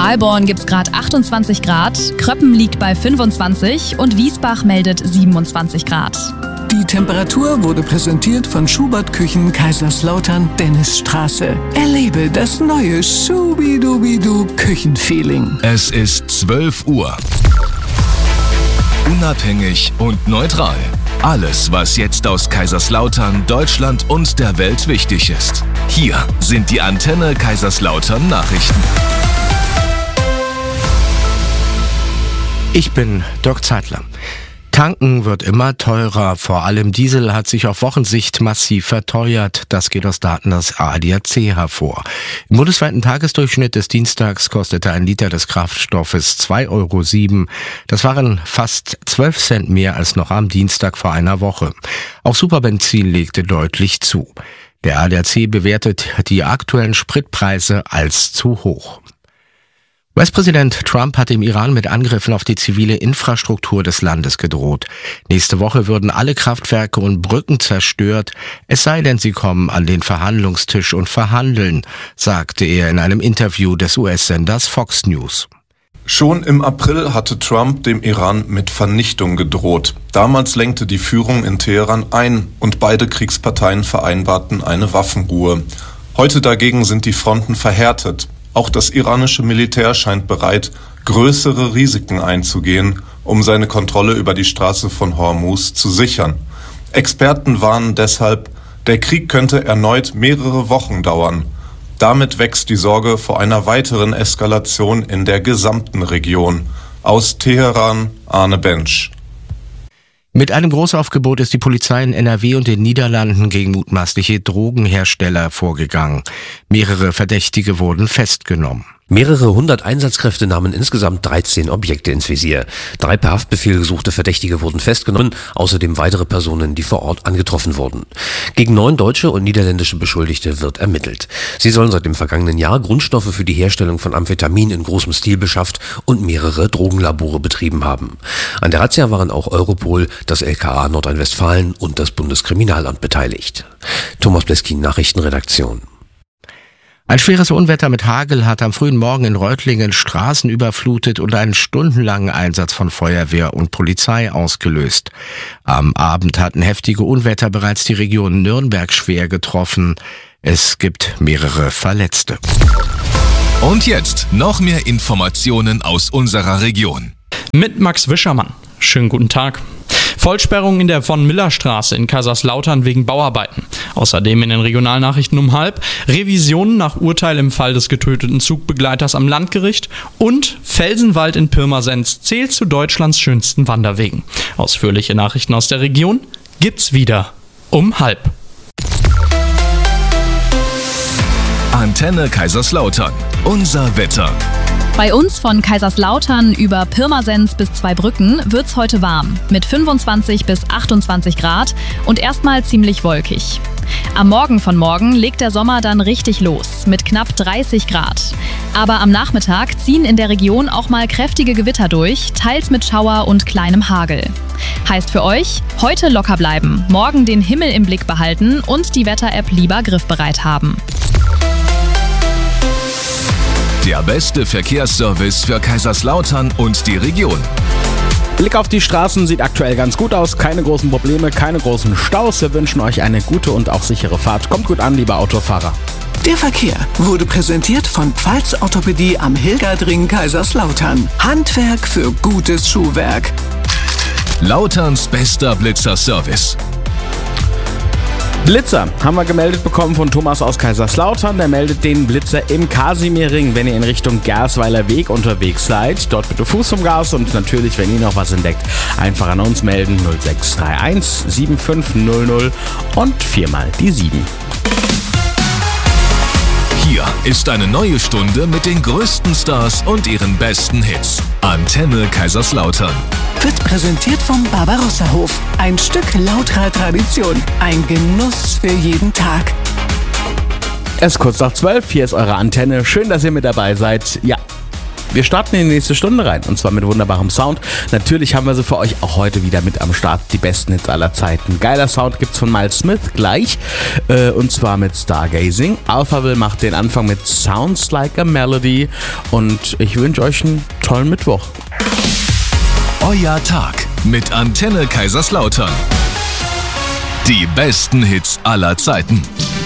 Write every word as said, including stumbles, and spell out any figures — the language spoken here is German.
Aalborn gibt es gerade achtundzwanzig Grad, Kröppen liegt bei fünfundzwanzig und Wiesbach meldet siebenundzwanzig Grad. Die Temperatur wurde präsentiert von Schubert Küchen Kaiserslautern Dennisstraße. Erlebe das neue Schubidubidu Küchenfeeling. Es ist zwölf Uhr. Unabhängig und neutral. Alles, was jetzt aus Kaiserslautern, Deutschland und der Welt wichtig ist. Hier sind die Antenne Kaiserslautern Nachrichten. Ich bin Dirk Zeitler. Tanken wird immer teurer. Vor allem Diesel hat sich auf Wochensicht massiv verteuert. Das geht aus Daten des A D A C hervor. Im bundesweiten Tagesdurchschnitt des Dienstags kostete ein Liter des Kraftstoffes zwei Euro sieben. Das waren fast zwölf Cent mehr als noch am Dienstag vor einer Woche. Auch Superbenzin legte deutlich zu. Der A D A C bewertet die aktuellen Spritpreise als zu hoch. U S-Präsident Trump hat im Iran mit Angriffen auf die zivile Infrastruktur des Landes gedroht. Nächste Woche würden alle Kraftwerke und Brücken zerstört, es sei denn, sie kommen an den Verhandlungstisch und verhandeln, sagte er in einem Interview des U S-Senders Fox News. Schon im April hatte Trump dem Iran mit Vernichtung gedroht. Damals lenkte die Führung in Teheran ein und beide Kriegsparteien vereinbarten eine Waffenruhe. Heute dagegen sind die Fronten verhärtet. Auch das iranische Militär scheint bereit, größere Risiken einzugehen, um seine Kontrolle über die Straße von Hormuz zu sichern. Experten warnen deshalb, der Krieg könnte erneut mehrere Wochen dauern. Damit wächst die Sorge vor einer weiteren Eskalation in der gesamten Region. Aus Teheran, Arne Bensch. Mit einem Großaufgebot ist die Polizei in N R W und den Niederlanden gegen mutmaßliche Drogenhersteller vorgegangen. Mehrere Verdächtige wurden festgenommen. Mehrere hundert Einsatzkräfte nahmen insgesamt dreizehn Objekte ins Visier. Drei per Haftbefehl gesuchte Verdächtige wurden festgenommen, außerdem weitere Personen, die vor Ort angetroffen wurden. Gegen neun deutsche und niederländische Beschuldigte wird ermittelt. Sie sollen seit dem vergangenen Jahr Grundstoffe für die Herstellung von Amphetamin in großem Stil beschafft und mehrere Drogenlabore betrieben haben. An der Razzia waren auch Europol, das L K A Nordrhein-Westfalen und das Bundeskriminalamt beteiligt. Thomas Bleskin, Nachrichtenredaktion. Ein schweres Unwetter mit Hagel hat am frühen Morgen in Reutlingen Straßen überflutet und einen stundenlangen Einsatz von Feuerwehr und Polizei ausgelöst. Am Abend hatten heftige Unwetter bereits die Region Nürnberg schwer getroffen. Es gibt mehrere Verletzte. Und jetzt noch mehr Informationen aus unserer Region. Mit Max Wischermann. Schönen guten Tag. Vollsperrung in der Von-Miller-Straße in Kaiserslautern wegen Bauarbeiten. Außerdem in den Regionalnachrichten um halb Revisionen nach Urteil im Fall des getöteten Zugbegleiters am Landgericht und Felsenwald in Pirmasens zählt zu Deutschlands schönsten Wanderwegen. Ausführliche Nachrichten aus der Region gibt's wieder um halb. Antenne Kaiserslautern. Unser Wetter. Bei uns von Kaiserslautern über Pirmasens bis Zweibrücken wird's heute warm mit fünfundzwanzig bis achtundzwanzig Grad und erstmal ziemlich wolkig. Am Morgen von morgen legt der Sommer dann richtig los mit knapp dreißig Grad. Aber am Nachmittag ziehen in der Region auch mal kräftige Gewitter durch, teils mit Schauer und kleinem Hagel. Heißt für euch, heute locker bleiben, morgen den Himmel im Blick behalten und die Wetter-App lieber griffbereit haben. Der beste Verkehrsservice für Kaiserslautern und die Region. Blick auf die Straßen sieht aktuell ganz gut aus. Keine großen Probleme, keine großen Staus. Wir wünschen euch eine gute und auch sichere Fahrt. Kommt gut an, liebe Autofahrer. Der Verkehr wurde präsentiert von Pfalz Orthopädie am Hilgerdring Kaiserslautern. Handwerk für gutes Schuhwerk. Lauterns bester Blitzer-Service. Blitzer haben wir gemeldet bekommen von Thomas aus Kaiserslautern. Der meldet den Blitzer im Kasimirring, wenn ihr in Richtung Gersweiler Weg unterwegs seid. Dort bitte Fuß zum Gas und natürlich, wenn ihr noch was entdeckt, einfach an uns melden. null sechs drei eins sieben fünf null null und viermal die sieben. Hier ist eine neue Stunde mit den größten Stars und ihren besten Hits. Antenne Kaiserslautern. Wird präsentiert vom Barbarossa-Hof. Ein Stück lauterer Tradition. Ein Genuss für jeden Tag. Es ist kurz nach zwölf, hier ist eure Antenne. Schön, dass ihr mit dabei seid. Ja, Wir starten in die nächste Stunde rein und zwar mit wunderbarem Sound. Natürlich haben wir sie für euch auch heute wieder mit am Start. Die besten Hits aller Zeiten. Geiler Sound gibt's von Miles Smith gleich äh, und zwar mit Stargazing. Alphaville macht den Anfang mit Sounds Like a Melody und ich wünsche euch einen tollen Mittwoch. Euer Tag mit Antenne Kaiserslautern. Die besten Hits aller Zeiten.